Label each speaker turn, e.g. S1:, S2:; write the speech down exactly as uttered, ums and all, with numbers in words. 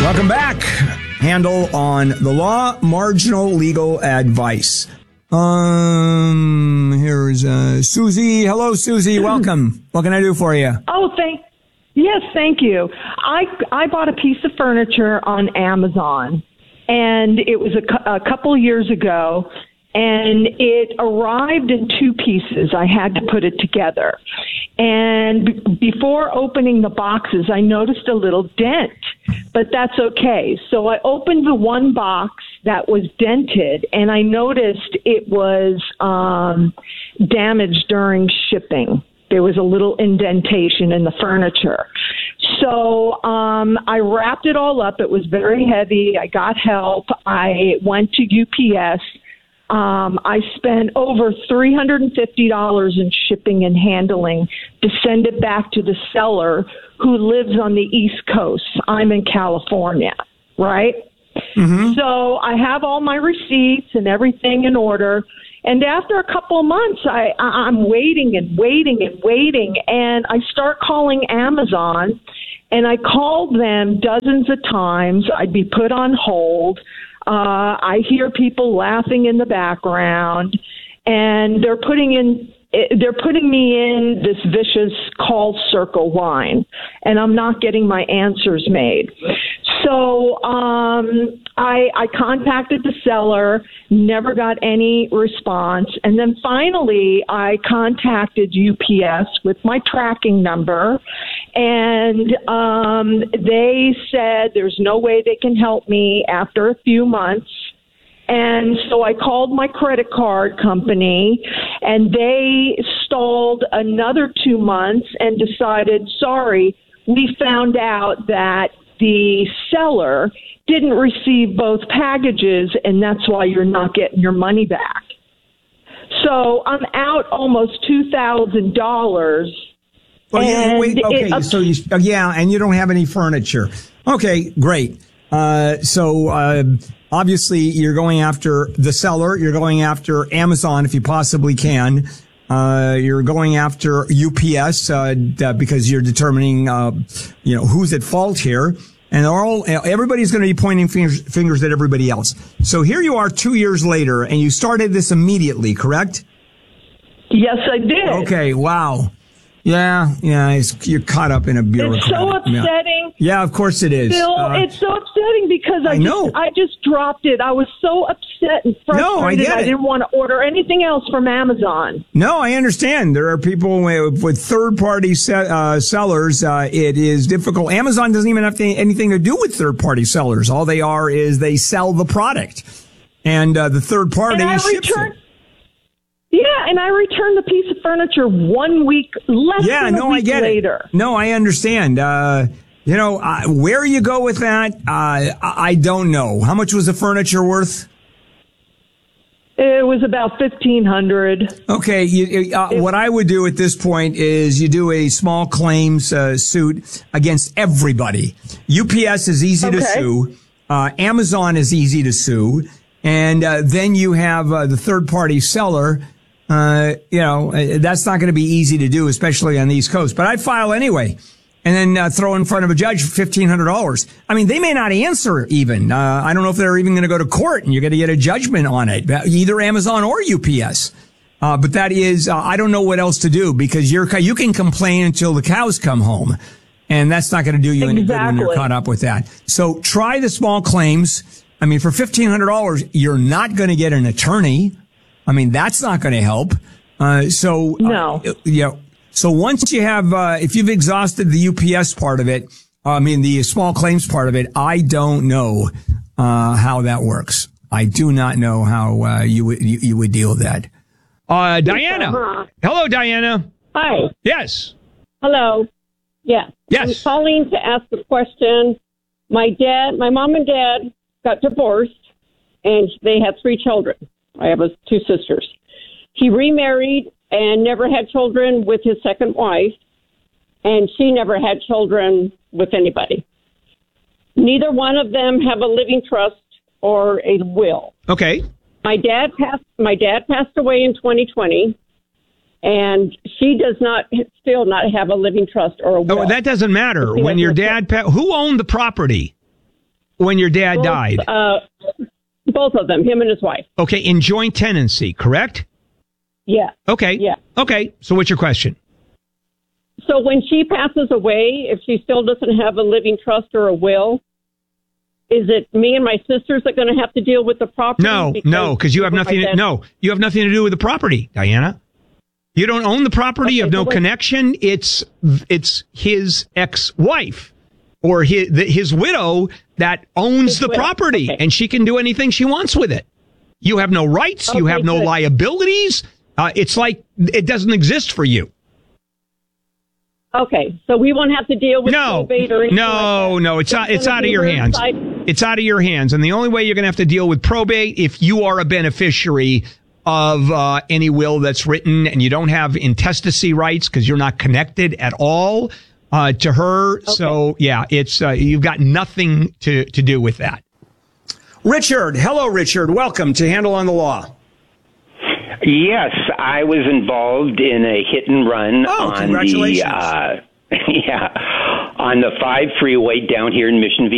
S1: Welcome back. Handle on the law, marginal legal advice. Um, here's uh, Susie. Hello, Susie. Welcome. What can I do for you?
S2: Oh, thank. Yes, thank you. I I bought a piece of furniture on Amazon, and it was a, cu- a couple years ago, and it arrived in two pieces. I had to put it together, and b- before opening the boxes, I noticed a little dent. But that's okay. So I opened the one box that was dented, and I noticed it was um, damaged during shipping. There was a little indentation in the furniture. So um, I wrapped it all up. It was very heavy. I got help. I went to U P S. Um, I spent over three hundred fifty dollars in shipping and handling to send it back to the seller who lives on the East Coast. I'm in California, right? Mm-hmm. So I have all my receipts and everything in order. And after a couple of months, I, I'm waiting and waiting and waiting. And I start calling Amazon, and I called them dozens of times. I'd be put on hold. Uh, I hear people laughing in the background, and they're putting in they're putting me in this vicious call circle line, and I'm not getting my answers made. So um, I, I contacted the seller, never got any response, and then finally I contacted U P S with my tracking number, and um, they said there's no way they can help me after a few months. And so I called my credit card company, and they stalled another two months and decided, sorry, we found out that the seller didn't receive both packages, and that's why you're not getting your money back. So I'm out almost two thousand dollars.
S1: Well, yeah, wait, okay, it, so you, yeah, and you don't have any furniture. Okay, great. Uh, so, uh, obviously you're going after the seller. You're going after Amazon if you possibly can. Uh, you're going after U P S, uh, because you're determining, uh, you know, who's at fault here. And they're all, everybody's going to be pointing fingers, fingers at everybody else. So here you are two years later, and you started this immediately, correct?
S2: Yes, I did.
S1: Okay, wow. Yeah, yeah, it's, you're caught up in a bureaucratic.
S2: It's so upsetting.
S1: Yeah, yeah, of course it is.
S2: Bill,
S1: uh,
S2: it's so upsetting because I,
S1: I know.
S2: Just, I just dropped it. I was so upset and frustrated.
S1: No, I get it.
S2: I didn't want to order anything else from Amazon.
S1: No, I understand. There are people with, with third-party se- uh, sellers. Uh, it is difficult. Amazon doesn't even have to, anything to do with third-party sellers. All they are is they sell the product, and uh, the third party ships it.
S2: Yeah, and I returned the piece of furniture one week, less
S1: yeah,
S2: than a
S1: no,
S2: week
S1: I get
S2: later.
S1: It. No, I understand. Uh, you know, uh, where you go with that, uh, I, I don't know. How much was the furniture worth?
S2: It was about fifteen hundred dollars.
S1: Okay, you, uh, what I would do at this point is you do a small claims uh, suit against everybody. U P S is easy okay. to sue. Uh, Amazon is easy to sue. And uh, then you have uh, the third-party seller. Uh, you know, that's not going to be easy to do, especially on the East Coast. But I'd file anyway, and then uh, throw in front of a judge fifteen hundred dollars. I mean, they may not answer even. Uh, I don't know if they're even going to go to court, and you're going to get a judgment on it, either Amazon or U P S. Uh, but that is, uh, I don't know what else to do, because you're you can complain until the cows come home, and that's not going to do you any
S2: exactly.
S1: good when you're caught up with that. So try the small claims. I mean, for fifteen hundred dollars, you're not going to get an attorney. I mean, that's not going to help. Uh, so,
S2: no.
S1: Uh, you know, so once you have, uh, if you've exhausted the U P S part of it, I mean, the small claims part of it, I don't know, uh, how that works. I do not know how, uh, you would, you, you would deal with that. Uh, Diana.
S3: Uh-huh.
S1: Hello, Diana.
S3: Hi.
S1: Yes.
S3: Hello. Yeah.
S1: Yes.
S3: I'm calling to ask a question. My dad, my mom and dad got divorced, and they had three children. I have two sisters. He remarried and never had children with his second wife, and she never had children with anybody. Neither one of them have a living trust or a will.
S1: Okay.
S3: My dad passed. My dad passed away in twenty twenty, and she does not still not have a living trust or a will.
S1: Oh, that doesn't matter. When your dad pa- who owned the property? when your dad
S3: both,
S1: died?
S3: Uh, both of them, him and his wife.
S1: Okay, in joint tenancy, correct?
S3: Yeah.
S1: Okay.
S3: Yeah.
S1: Okay, so what's your question?
S3: So when she passes away, if she still doesn't have a living trust or a will, is it me and my sisters that are going to have to deal with the property?
S1: No,
S3: because
S1: no, because you have nothing. To, no, you have nothing to do with the property, Diana. You don't own the property. Okay, you have no so connection. It's it's his ex-wife or his his widow that owns his the widow. property, okay. and she can do anything she wants with it. You have no rights. Okay, you have no good. liabilities. Uh, it's like it doesn't exist for you.
S3: Okay, so we won't have to deal with
S1: no,
S3: probate or anything
S1: no,
S3: like
S1: no. It's
S3: it's
S1: out, it's out of your hands.
S3: Side.
S1: It's out of your hands, and the only way you're going to have to deal with probate if you are a beneficiary of uh, any will that's written, and you don't have intestacy rights because you're not connected at all uh, to her. Okay. So yeah, it's uh, you've got nothing to to do with that. Richard, hello, Richard. Welcome to Handle on the Law.
S4: Yes, I was involved in a hit and run
S1: oh,
S4: on
S1: congratulations.
S4: the uh, yeah on the five freeway down here in Mission View.